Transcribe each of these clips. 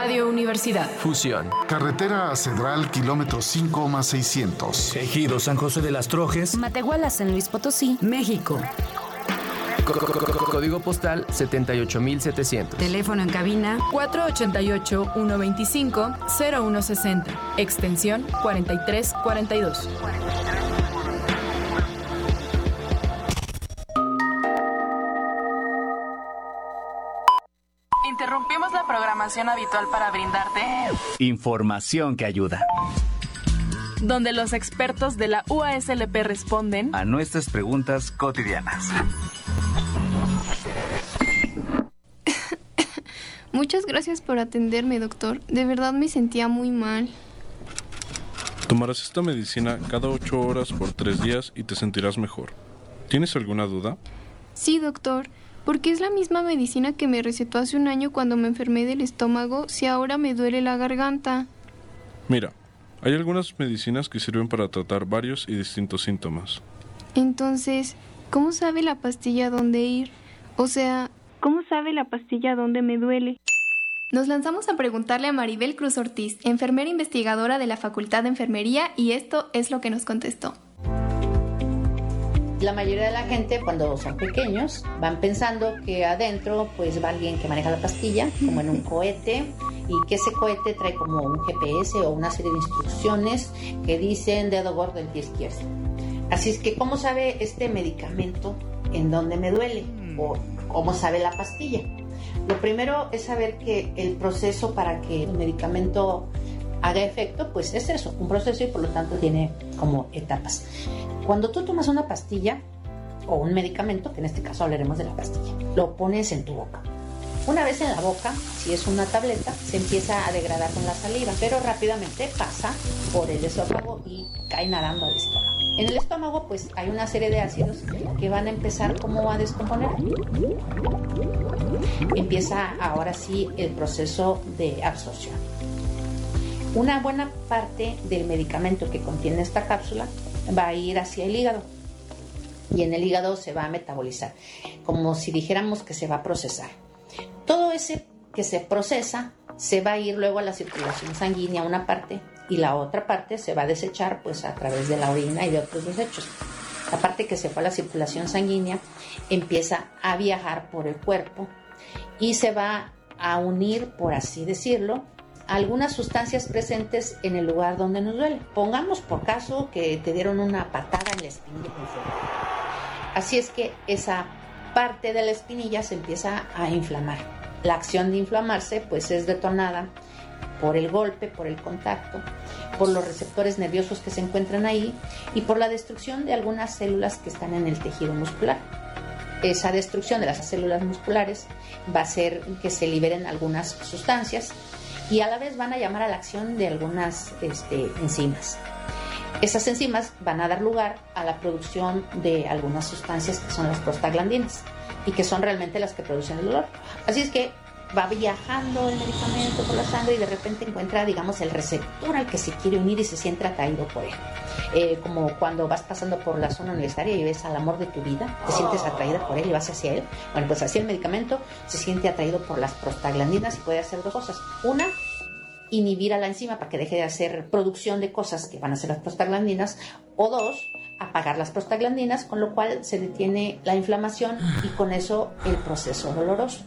Radio Universidad. Fusión. Carretera a Cedral, kilómetro 5 más 600. Ejido San José de las Trojes. Matehuala, San Luis Potosí, México. Código postal 78700. Teléfono en cabina 488-125-0160. Extensión 4342. Interrumpimos la programación habitual para brindarte información que ayuda, donde los expertos de la UASLP responden a nuestras preguntas cotidianas. Muchas gracias por atenderme, doctor. De verdad me sentía muy mal. Tomarás esta medicina cada 8 horas por 3 días y te sentirás mejor. ¿Tienes alguna duda? Sí, doctor. ¿Por qué es la misma medicina que me recetó hace un año cuando me enfermé del estómago si ahora me duele la garganta? Mira, hay algunas medicinas que sirven para tratar varios y distintos síntomas. Entonces, ¿cómo sabe la pastilla dónde ir? O sea, ¿cómo sabe la pastilla dónde me duele? Nos lanzamos a preguntarle a Maribel Cruz Ortiz, enfermera investigadora de la Facultad de Enfermería, y esto es lo que nos contestó. La mayoría de la gente, cuando son pequeños, van pensando que adentro pues va alguien que maneja la pastilla, como en un cohete, y que ese cohete trae como un GPS o una serie de instrucciones que dicen dedo gordo del pie izquierdo. Así es que, ¿cómo sabe este medicamento en dónde me duele? ¿O cómo sabe la pastilla? Lo primero es saber que el proceso para que el medicamento haga efecto, pues es eso, un proceso, y por lo tanto tiene como etapas. Cuando tú tomas una pastilla o un medicamento, que en este caso hablaremos de la pastilla, lo pones en tu boca. Una vez en la boca, si es una tableta, se empieza a degradar con la saliva, pero rápidamente pasa por el esófago y cae nadando al estómago. En el estómago, pues hay una serie de ácidos que van a empezar como a descomponer. Empieza ahora sí el proceso de absorción. Una buena parte del medicamento que contiene esta cápsula va a ir hacia el hígado, y en el hígado se va a metabolizar, como si dijéramos que se va a procesar. Todo ese que se procesa se va a ir luego a la circulación sanguínea, una parte, y la otra parte se va a desechar pues a través de la orina y de otros desechos. La parte que se fue a la circulación sanguínea empieza a viajar por el cuerpo y se va a unir, por así decirlo, algunas sustancias presentes en el lugar donde nos duele. Pongamos por caso que te dieron una patada en la espinilla muy fuerte. Así es que esa parte de la espinilla se empieza a inflamar. La acción de inflamarse pues es detonada por el golpe, por el contacto, por los receptores nerviosos que se encuentran ahí y por la destrucción de algunas células que están en el tejido muscular. Esa destrucción de las células musculares va a hacer que se liberen algunas sustancias y a la vez van a llamar a la acción de algunas enzimas. Esas enzimas van a dar lugar a la producción de algunas sustancias que son las prostaglandinas y que son realmente las que producen el dolor. Así es que va viajando el medicamento por la sangre y de repente encuentra, digamos, el receptor al que se quiere unir y se siente atraído por él. Como cuando vas pasando por la zona universitaria y ves al amor de tu vida, te sientes atraída por él y vas hacia él. Bueno, pues así el medicamento se siente atraído por las prostaglandinas y puede hacer dos cosas. Una, inhibir a la enzima para que deje de hacer producción de cosas que van a ser las prostaglandinas, o dos, apagar las prostaglandinas, con lo cual se detiene la inflamación y con eso el proceso doloroso.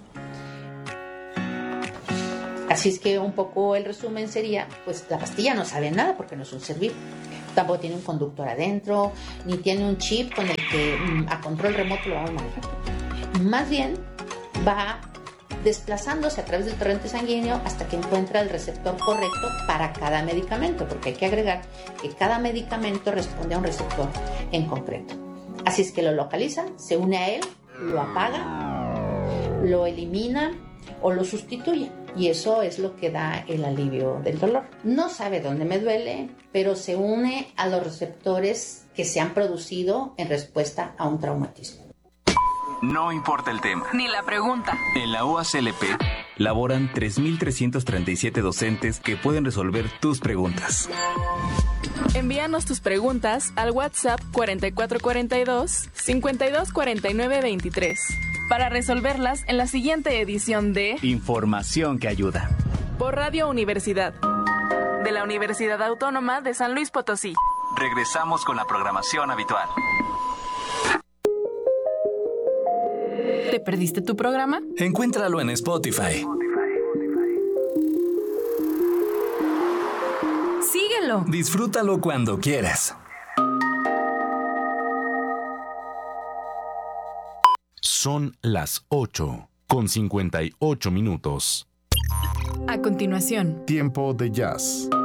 Así es que un poco el resumen sería, pues la pastilla no sabe nada porque no es un ser vivo. Tampoco tiene un conductor adentro, ni tiene un chip con el que a control remoto lo va a manejar. Más bien va desplazándose a través del torrente sanguíneo hasta que encuentra el receptor correcto para cada medicamento, porque hay que agregar que cada medicamento responde a un receptor en concreto. Así es que lo localiza, se une a él, lo apaga, lo elimina o lo sustituye. Y eso es lo que da el alivio del dolor. No sabe dónde me duele, pero se une a los receptores que se han producido en respuesta a un traumatismo. No importa el tema, ni la pregunta. En la UASLP laboran 3.337 docentes que pueden resolver tus preguntas. Envíanos tus preguntas al WhatsApp 4442-524923 para resolverlas en la siguiente edición de Información que ayuda. por Radio Universidad, de la Universidad Autónoma de San Luis Potosí. Regresamos con la programación habitual. ¿Te perdiste tu programa? Encuéntralo en Spotify. Síguelo. Disfrútalo cuando quieras. Son las 8:58. A continuación, Tiempo de jazz.